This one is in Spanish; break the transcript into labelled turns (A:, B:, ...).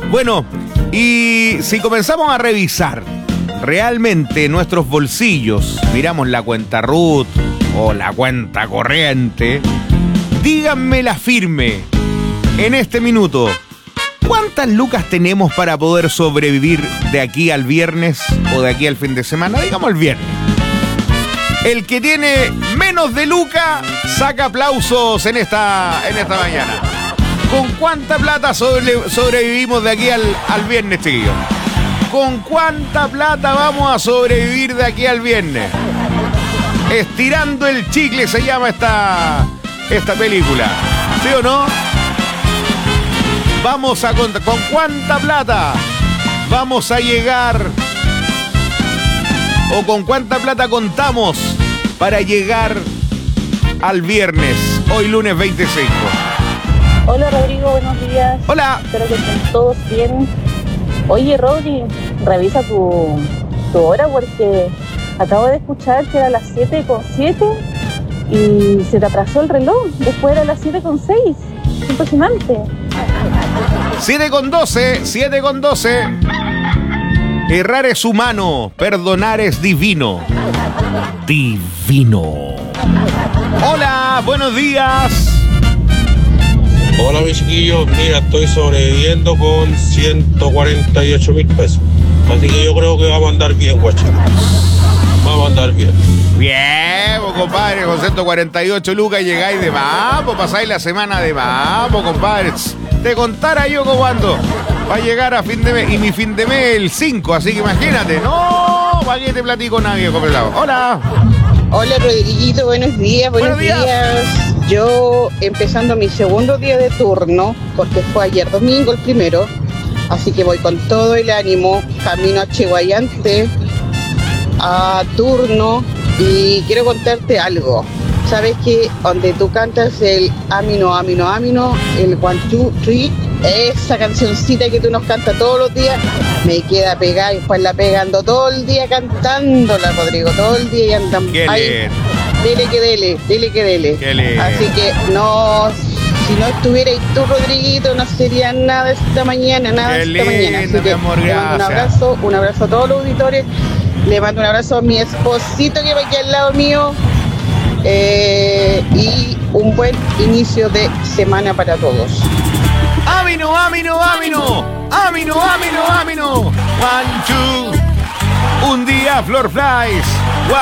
A: Bueno, y si comenzamos a revisar realmente nuestros bolsillos, miramos la cuenta RUT o la cuenta corriente, díganmela firme en este minuto. ¿Cuántas lucas tenemos para poder sobrevivir de aquí al viernes o de aquí al fin de semana? Digamos el viernes. El que tiene menos de lucas saca aplausos en esta mañana. ¿Con cuánta plata sobrevivimos de aquí al viernes, chiquillos? ¿Con cuánta plata vamos a sobrevivir de aquí al viernes? Estirando el chicle se llama esta película. ¿Sí o no? Vamos a contar. ¿Con cuánta plata vamos a llegar? ¿O con cuánta plata contamos para llegar al viernes? Hoy lunes 25.
B: Hola Rodrigo, buenos días.
A: Hola.
B: Espero que estén todos bien. Oye Rodri, revisa tu hora porque acabo de escuchar que era las 7:07 y se te atrasó el reloj. Después era las 7:06. Impresionante.
A: 7:12. Errar es humano, perdonar es divino. Divino. Hola, buenos días.
C: Hola mis chiquillos, mira, estoy sobreviviendo con 148,000 pesos. Así que yo creo que vamos a andar bien, guacho. Vamos a andar bien.
A: Bien, pues, compadre, con 148 lucas llegáis de vamos, pasáis la semana de vamos, compadre. Te contara yo cómo ando. Va a llegar a fin de mes, y mi fin de mes el 5, así que imagínate. No, ¿para qué te platico nadie, completado? Hola.
D: Hola Rodriguito, buenos días. Yo empezando mi segundo día de turno, porque fue ayer domingo el primero, así que voy con todo el ánimo, camino a Cheguayante, a turno, y quiero contarte algo. Sabes que donde tú cantas el Amino, Amino, Amino, el 1, 2, 3, esa cancioncita que tú nos cantas todos los días, me queda pegada y pues la pegando todo el día cantándola, Rodrigo, todo el día y andan.
A: Qué
D: Dele que dele. Así que no, si no estuvieras tú, Rodriguito, no sería nada esta mañana, Así que le mando un abrazo a todos los auditores, le mando un abrazo a mi esposito que va aquí al lado mío, y un buen inicio de semana para todos.
A: Amino. 1, 2. Un día, Flor Flies.